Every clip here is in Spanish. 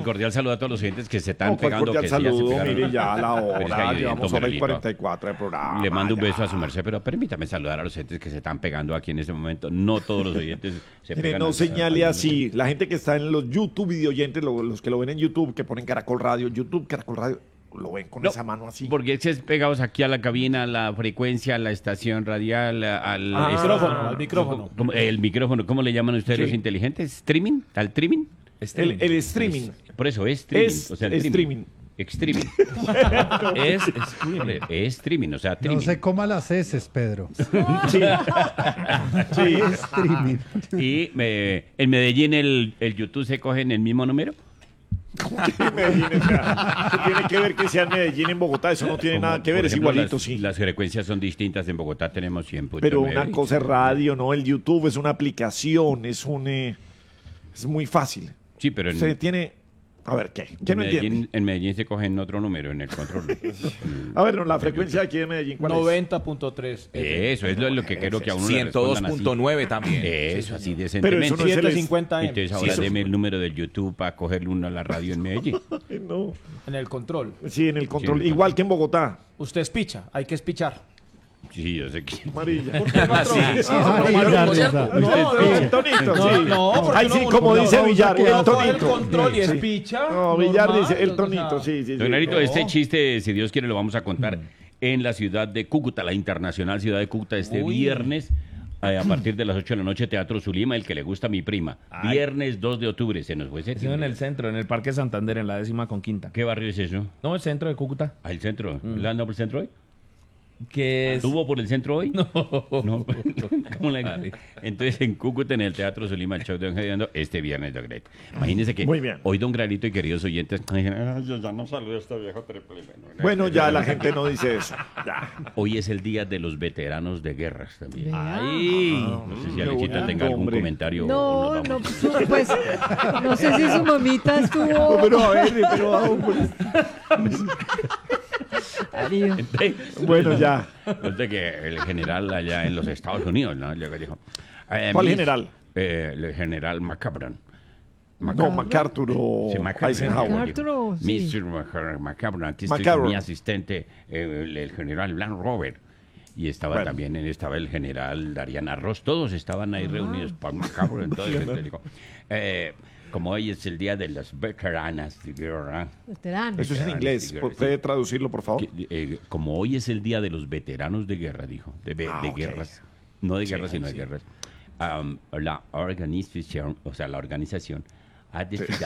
Hágale cordial saludo a todos los oyentes que se están No, pegando. cordial Que sí, ya se saludo, pegaron. mire ya la Pero es que hora, hay llevamos oyentes, hora y Miguelito. 44 de programa. Le mando un ya. beso a su merced, pero permítame saludar a los oyentes que se están pegando aquí en este momento. No todos los oyentes se Mire, pegan. no señale así. La gente que está en los YouTube videoyentes, los que lo ven en YouTube, que ponen Caracol Radio, YouTube, Caracol Radio, lo ven con No, esa mano así. Porque es pegados aquí a la cabina, a la frecuencia, a la estación radial, al Al micrófono. El micrófono, ¿cómo le llaman ustedes Sí. los inteligentes? ¿Streaming? ¿Al streaming? El streaming. Por eso es streaming. Es o sea, el streaming. Streaming. Es streaming. Es streaming, o sea, No streaming. se coma las heces, Pedro. Sí. Sí. Streaming. Y en Medellín el YouTube se coge en el mismo número. Medellín, o sea, ¿qué tiene que ver que sea en Medellín, en Bogotá? Eso no tiene Como, nada que por ver, es ejemplo, igualito, las, sí. Las frecuencias son distintas. En Bogotá tenemos 100.9. Pero una cosa es radio, ¿no? El YouTube es una aplicación, es muy fácil. Sí, pero Se tiene... A ver, ¿qué? ¿Qué no entiende? En Medellín se coge en otro número, en el control. A ver, no, la frecuencia aquí de Medellín, ¿cuál es? 90.3. Eso es lo que quiero que a uno le respondan así. 102.9 también. Eso, así Pero decentemente. eso no es el... 750 Entonces ahora deme el número del YouTube para cogerle uno a la radio en Medellín. No. En el control. Sí, en el control. Sí, en el Igual que en Bogotá. Usted espicha, hay que espichar. Sí, yo sé que... Amarilla. El tonito, sí. No, Ay, sí, como dice Villar, el Uno coge el tonito. control y Sí. espicha. No, Villar normal, dice el o sea, tonito, sí, sí, sí. Don Larito, No. este chiste, si Dios quiere, lo vamos a contar en la ciudad de Cúcuta, la internacional ciudad de Cúcuta, este viernes. A partir de las 8 de la noche, Teatro Zulima, el que le gusta a mi prima. Viernes 2 de octubre, se nos fue ese Eso en el centro, en el Parque Santander, en la 10ª. ¿Qué barrio es eso? No, el centro de Cúcuta. ¿Al centro? ¿Le anda por el centro hoy? Que es... ¿Estuvo por el centro hoy? No. ¿Cómo le... Entonces, en Cúcuta, en el Teatro Zulima, el show de Don Gediondo, este viernes, Don Granito. Imagínense que Muy bien. hoy Don Granito y queridos oyentes dicen, "Ay, yo ya no saludo a este viejo triple". Bueno, ya la gente no dice eso. Ya. Hoy es el día de los veteranos de guerras también. Ahí. No sé si Alexita tenga algún hombre. comentario. o No, nos no, vamos. pues no sé si su mamita No, estuvo. pero a ver, pero hombre. Darío. Bueno, ya. Resulta que el general allá en los Estados Unidos, ¿no? Luego dijo, ¿Cuál Miss- general? El general McCabron. No, MacArthur o Sí, McCabron. Eisenhower. MacArthur, sí. Mr. McCabron, aquí McCabron. mi asistente, el general Blanc Robert. Y estaba Bueno. también, estaba el general Darían Arroz, todos estaban ahí reunidos para McCabron. Entonces, dijo, como hoy es el día de las veteranas de guerra, Veterano. Eso es en inglés. ¿Puede traducirlo, por favor? como hoy es el día de los veteranos de guerra, dijo, de ok. guerras, no de guerras, sino de guerras, la organización, o sea, la organización ha decidido,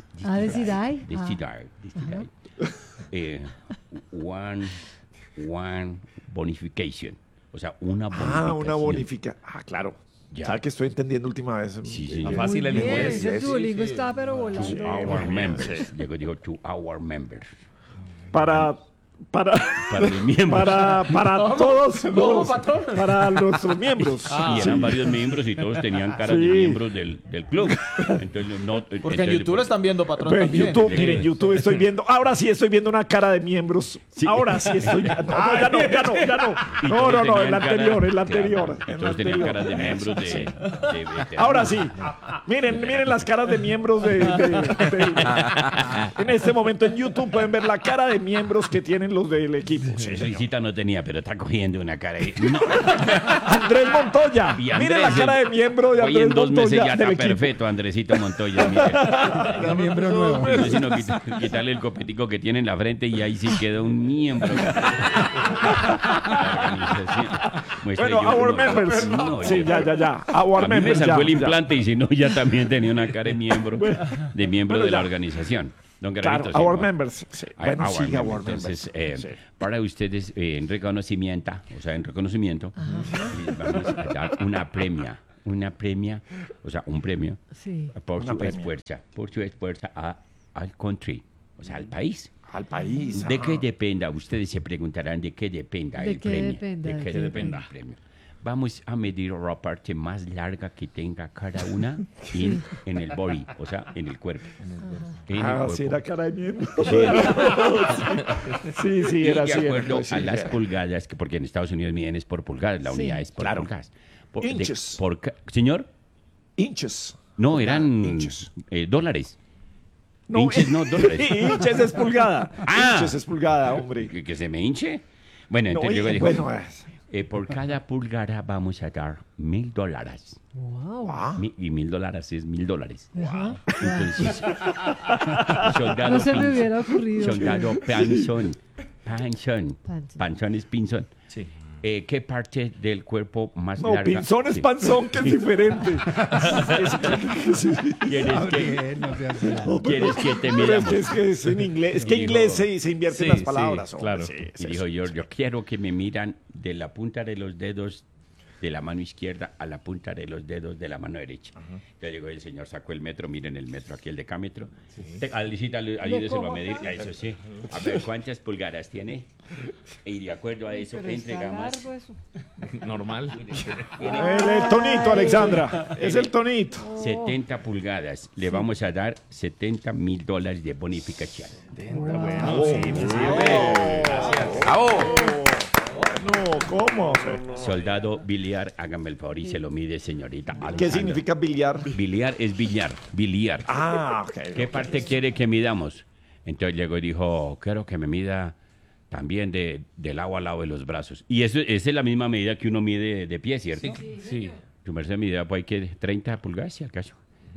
one bonification, o sea, una bonificación. Una bonifica. Claro. Ya. Ya que estoy entendiendo última vez. Sí, Está señor. fácil el Muy bien, inglés. ese Duolingo está pero volando. To our members. Luego dijo to our members. Para Los miembros. para todos ¿Cómo, los, patrón? para nuestros miembros. Y eran varios miembros y todos tenían cara de Sí. miembros del club. Entonces, no, Porque en entonces, YouTube lo están viendo, patrón, Pero en también. YouTube, miren, YouTube estoy viendo, ahora sí estoy viendo una cara de miembros. Ahora sí estoy viendo. No, ya no. y No, todos no, el tenían anterior, cara- el anterior. claro, el todos tenían anterior. cara de miembros de veteranos. Ahora sí. Miren las caras de miembros en este momento en YouTube pueden ver la cara de miembros que tienen los del equipo. Sí, señor. Felicita no tenía, pero está cogiendo una cara ahí. No. Andrés Montoya. Y Miren la Andrés, cara de miembro de hoy Andrés en 2 meses Montoya ya del está equipo. perfecto, Andresito Montoya. Mire. Miembro nuevo. No, sino quitarle el copetico que tiene en la frente y ahí sí queda un miembro. Bueno, our members. Sí, ya. Our A mí me members. salvó el ya. implante y si no, ya también tenía una cara de miembro Bueno, de ya. la organización. Don Claro, Granito, our sí, members. Sí. Our Bueno, sí, members. our Entonces, members. Sí. para ustedes, en reconocimiento, vamos a dar una premia, o sea, un premio Sí. por Una su esfuerzo al country, o sea, al país. Al país. ¿De qué dependa? Ustedes se preguntarán de qué dependa ¿De el qué premio. dependa? ¿De qué dependa el premio? Vamos a medir la parte más larga que tenga cada una en el body, o sea, en el cuerpo. En el cuerpo. Sí, era cara de miembro. Sí. Sí, Y era de así. acuerdo sí, a las era. pulgadas, porque en Estados Unidos miden es por pulgadas, la Sí. unidad es por Claro. pulgadas. Inches. ¿Señor? Inches. No, eran Inches. dólares. Hinches, no dólares. Hinches es pulgada. Ah. Hinches es pulgada, hombre. ¿Que se me hinche? Bueno, No, entonces llegó y dijo, bueno, por cada pulgada vamos a dar $1,000. Wow. Y $1,000 es $1,000. Ajá. Entonces, soldado No se me Pinzón, hubiera ocurrido. soldado Panzón. Panzón. Panzón. Panzón es pinzón. Sí. ¿Qué parte del cuerpo más no, larga? pinzón es Sí. panzón, que es diferente. ¿Quieres que, Bien, no seas bravo. ¿Quieres que te Pero miramos? es que es en inglés. Es que en Digo, inglés se invierten sí, las palabras. sí, hombre, claro. sí, es Y eso. dijo, yo quiero que me miran de la punta de los dedos de la mano izquierda a la punta de los dedos de la mano derecha. Entonces llegó el señor, sacó el metro, miren el metro aquí, el decámetro. Alicita, ayúdeselo a medir. Eso sí. A ver, ¿cuántas pulgadas tiene? Y de acuerdo a eso, Pero está entregamos largo eso. Normal. El tonito, Alexandra. Es el tonito. 70 pulgadas. Le vamos a dar $70,000 de bonificación. No, ¿cómo? Soldado Biliar, hágame el favor y se lo mide, señorita. ¿Qué Alejandra. significa billar? Biliar es billar, biliar. Ah, ok. ¿Qué parte quiere que midamos? Entonces llegó y dijo, quiero que me mida también del lado al lado de los brazos. Y eso, esa es la misma medida que uno mide de pie, ¿cierto? Sí. Tu merced mide, pues hay que 30 pulgadas, si acaso.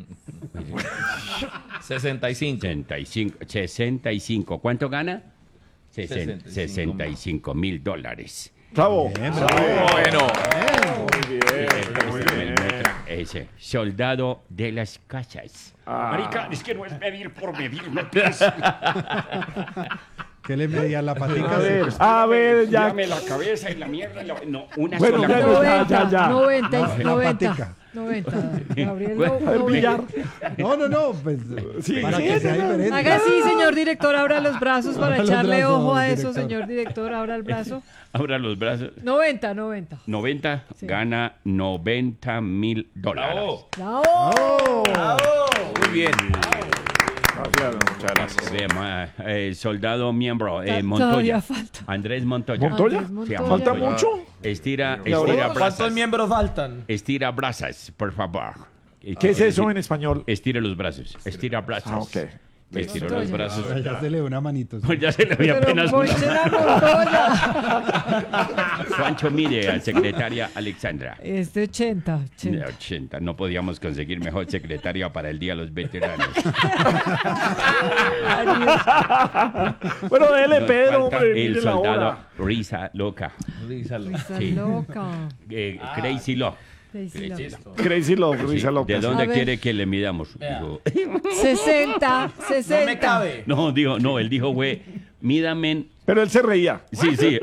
65. 65. ¿Cuánto gana? 65. $65,000. Bravo. Bueno. Ese, soldado de las casas. Marica, es que no es medir por medir, no ¿Qué le medía la patica? A ver, ya. Dame la cabeza y la mierda. No, una Bueno, sola bueno, cosa. ya. 90. patica. 90. Gabriel, El billar. No, pues Sí, para sí, que sea sí. diferente. Haga así, señor director, abra los brazos para Abra los echarle brazos, ojo a eso, director. señor director, abra el brazo. Abra los brazos. 90. 90, Sí. gana $90,000. Bravo. ¡Bravo! Muy bien. Muchas gracias. Soldado miembro, Todavía Montoya. falta. Andrés Montoya. ¿Montoya? Andrés Sí, Montoya. ¿Falta Montoya. mucho? Estira ¿Cuántos brazos. miembros faltan? Estira brazos, por favor. ¿Qué es eso en español? Estira los brazos. Estira brazos. Ah, ok. Estiró Montoya. los brazos. Ya se le ve una manito. Pues ya se le había Pero apenas Ponche una. la Montoya. ¿Cuánto mide a secretaria Alexandra? 80. 80. No podíamos conseguir mejor secretaria para el Día de los Veteranos. Bueno, dele, Nos Pedro, falta hombre. el mire la soldado hora. Risa Loca. Díselo. Risa Sí. loca. Crazy Love. Crazy Love. Crazy Love, Sí, Risa Loca. ¿De dónde A ver. quiere que le midamos? Dijo, 60. No me cabe. no, él dijo, güey, mídame. Pero él se reía. Sí, sí.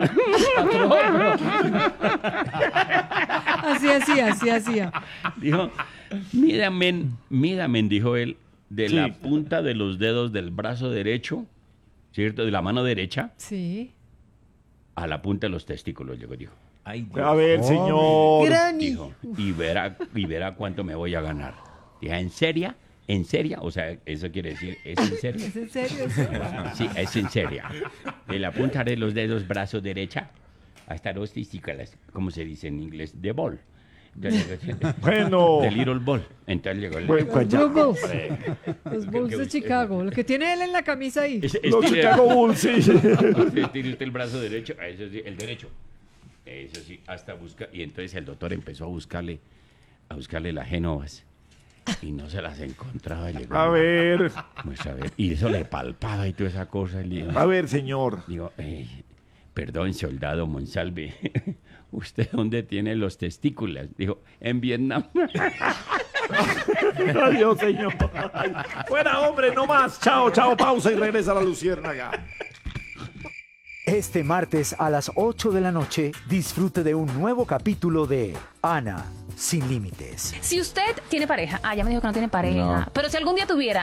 Así hacía. Dijo, mídame, dijo él, de Sí. la punta de los dedos del brazo derecho, ¿cierto? De la mano derecha Sí. a la punta de los testículos, llegó, dijo. Ay, A ver, señor. Granny. Dijo, y verá cuánto me voy a ganar. Dije, ¿en serio? ¿En serio? O sea, eso quiere decir, ¿es en serio? ¿Es en serio eso? Sí, es en serio. De la punta de los dedos, brazo derecha, hasta los testículos, ¿cómo se dice en inglés? The ball. Entonces, Bueno. The little ball. Entonces llegó el... Bueno, pues ya. Los Bulls. Los Bulls de Chicago. Lo que tiene él en la camisa ahí. Los Estire- Chicago Bulls, sí. estire usted el brazo derecho, eso sí, el derecho. Eso sí, hasta buscar. Y entonces el doctor empezó a buscarle las genovas. Y no se las encontraba. Llegó, A ver, pues, a ver, y eso le palpaba y toda esa cosa. Y le digo, a ver, señor. perdón, soldado Monsalve, ¿usted dónde tiene los testículos? Dijo, en Vietnam. Adiós, señor. Fuera, hombre, no más. Chao, pausa y regresa la luciérnaga. Este martes a las 8 de la noche, disfrute de un nuevo capítulo de Ana sin Límites. Si usted tiene pareja, ya me dijo que no tiene pareja, pero si algún día tuviera,